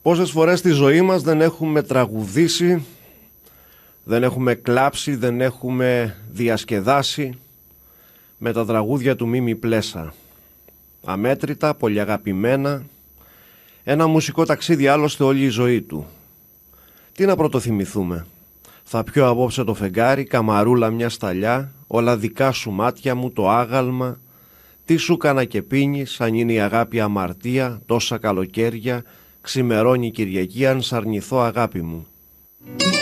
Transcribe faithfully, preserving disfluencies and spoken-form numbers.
Πόσες φορές στη ζωή μας δεν έχουμε τραγουδήσει, δεν έχουμε κλάψει, δεν έχουμε διασκεδάσει με τα τραγούδια του Μίμη Πλέσα. Αμέτρητα, πολυαγαπημένα, ένα μουσικό ταξίδι άλλωστε όλη η ζωή του. Τι να πρωτοθυμηθούμε? Θα πιω απόψε το φεγγάρι, καμαρούλα μια σταλιά, όλα δικά σου μάτια μου το άγαλμα. Τι σου κάνα και πίνεις, αν είναι η αγάπη αμαρτία, τόσα καλοκαίρια, ξημερώνει η Κυριακή αν σ' αρνηθώ αγάπη μου.